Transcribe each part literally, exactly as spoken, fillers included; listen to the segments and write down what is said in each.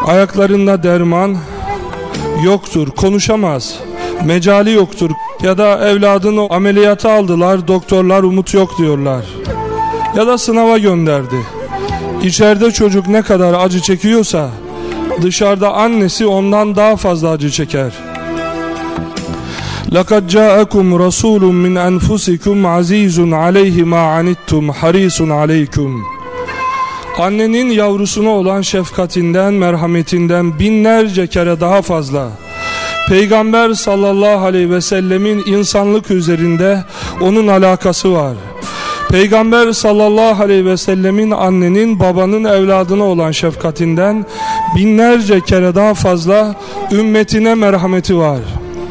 ayaklarında derman yoktur, konuşamaz, mecali yoktur. Ya da evladını ameliyata aldılar, doktorlar umut yok diyorlar. Ya da sınava gönderdi. İçeride çocuk ne kadar acı çekiyorsa dışarıda annesi ondan daha fazla acı çeker. لَقَدْ جَاءَكُمْ رَسُولٌ مِّنْ أَنْفُسِكُمْ عَزِيزٌ عَلَيْهِ مَا عَنِتُّمْ حَرِيصٌ عَلَيْكُمْ. Annenin yavrusuna olan şefkatinden, merhametinden binlerce kere daha fazla. Peygamber sallallahu aleyhi ve sellemin insanlık üzerinde onun alakası var. Peygamber sallallahu aleyhi ve sellemin annenin babanın evladına olan şefkatinden binlerce kere daha fazla ümmetine merhameti var.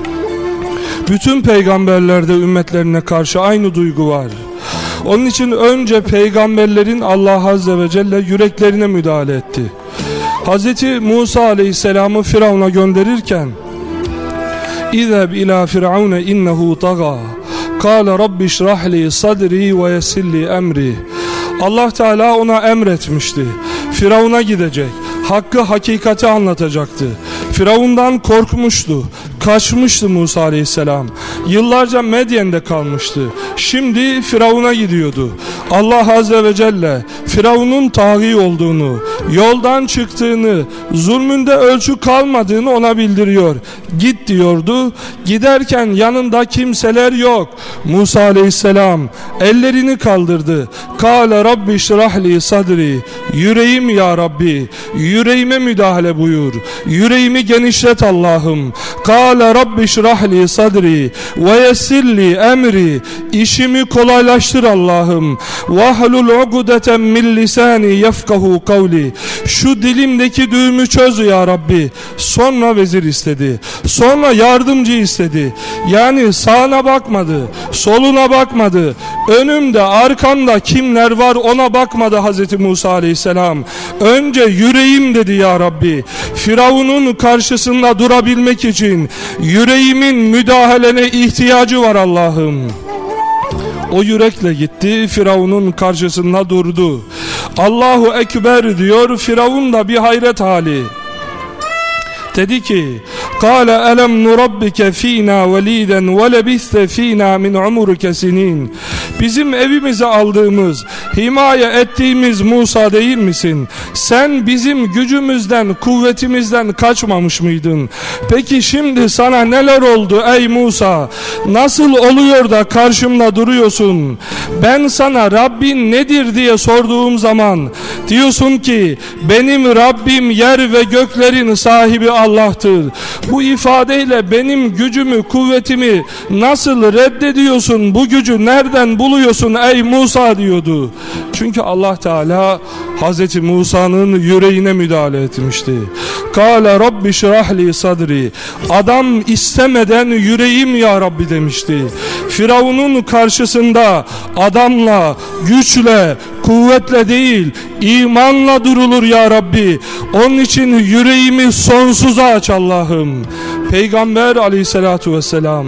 Bütün peygamberlerde ümmetlerine karşı aynı duygu var. Onun için önce peygamberlerin Allah Azze ve Celle yüreklerine müdahale etti. Hazreti Musa Aleyhisselam'ı Firavun'a gönderirken İzheb ila firavune innehu taga Kâle Rabbi şrahli sadri ve yessirli emri. Allah Teala ona emretmişti. Firavun'a gidecek. Hakkı, hakikati anlatacaktı. Firavundan korkmuştu. Kaçmıştı Musa Aleyhisselam. Yıllarca Medyen'de kalmıştı. Şimdi Firavun'a gidiyordu. Allah Azze ve Celle Firavun'un tağî olduğunu, yoldan çıktığını, zulmünde ölçü kalmadığını ona bildiriyor. Git diyordu. Giderken yanında kimseler yok. Musa Aleyhisselam ellerini kaldırdı. Kâle Rabbi şrahli sadri. Yüreğim ya Rabbi, yüreğime müdahale buyur. Yüreğimi genişlet Allah'ım. Kâle Rabbi şrahli sadri ve yessirli emri. İşimi kolaylaştır Allah'ım. Vahlul ugdeten min lisani yefkahu kavli. Şu dilimdeki düğümü çöz ya Rabbi. Sonra vezir istedi. Sonra yardımcı istedi. Yani sağına bakmadı, soluna bakmadı. Önümde, arkamda kimler var ona bakmadı Hazreti Musa Aleyhisselam. Önce yüreğim dedi ya Rabbi. Firavun'un karşısında durabilmek için yüreğimin müdahalene ihtiyacı var Allah'ım. O yürekle gitti, Firavun'un karşısında durdu. Allahu Ekber diyor, Firavun da bir hayret hali. Dedi ki قَالَ أَلَمْ نُرَبِّكَ ف۪ينَا وَل۪يدًا وَلَبِثْتَ ف۪ينَا مِنْ عُمُرُكَ سِن۪ينَ. Bizim evimize aldığımız, himaye ettiğimiz Musa değil misin? Sen bizim gücümüzden, kuvvetimizden kaçmamış mıydın? Peki şimdi sana neler oldu ey Musa? Nasıl oluyor da karşımda duruyorsun? Ben sana Rabbin nedir diye sorduğum zaman diyorsun ki benim Rabbim yer ve göklerin sahibi Allah'tır. Bu ifadeyle benim gücümü, kuvvetimi nasıl reddediyorsun? Bu gücü nereden buluyorsun ey Musa diyordu. Çünkü Allah Teala Hazreti Musa'nın yüreğine müdahale etmişti. Kâle Rabbi şrahli sadri. Adam istemeden yüreğim ya Rabbi demişti. Firavun'un karşısında adamla, güçle, kuvvetle değil, imanla durulur ya Rabbi. Onun için yüreğimi sonsuza aç Allah'ım. Peygamber Aleyhisselatu Vesselam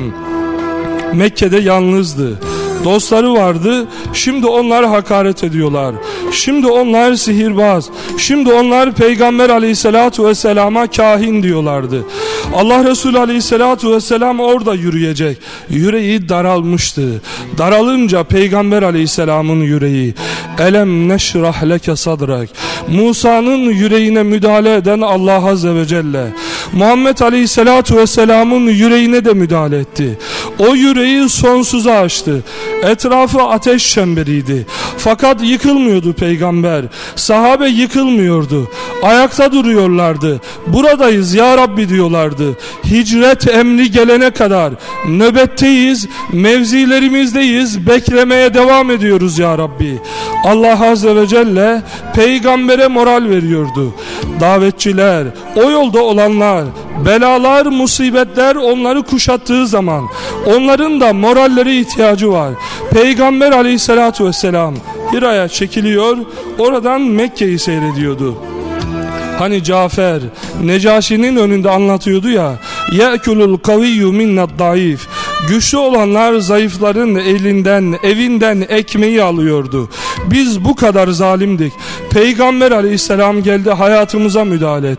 Mekke'de yalnızdı. Dostları vardı. Şimdi onlar hakaret ediyorlar. Şimdi onlar sihirbaz. Şimdi onlar Peygamber Aleyhisselatu Vesselam'a kahin diyorlardı. Allah Resulü Aleyhisselatu Vesselam orada yürüyecek. Yüreği daralmıştı. Daralınca Peygamber Aleyhisselam'ın yüreği elem neşrah leke sadrak. Musa'nın yüreğine müdahale eden Allah Azze ve Celle Muhammed Aleyhisselatu Vesselam'ın yüreğine de müdahale etti. O yüreği sonsuza açtı. Etrafı ateş çemberiydi. Fakat yıkılmıyordu peygamber. Sahabe yıkılmıyordu. Ayakta duruyorlardı. Buradayız ya Rabbi diyorlardı. Hicret emri gelene kadar nöbetteyiz, mevzilerimizdeyiz, beklemeye devam ediyoruz ya Rabbi. Allah Azze ve Celle peygambere moral veriyordu. Davetçiler, o yolda olanlar, belalar, musibetler onları kuşattığı zaman onların da moralleri ihtiyacı var. Peygamber Aleyhisselatu Vesselam Hira'ya çekiliyor, oradan Mekke'yi seyrediyordu. Hani Cafer Necaşi'nin önünde anlatıyordu ya, ye'kulul kaviyyu minned daif. Güçlü olanlar zayıfların elinden, evinden ekmeği alıyordu. Biz bu kadar zalimdik. Peygamber Aleyhisselam geldi, hayatımıza müdahale etti.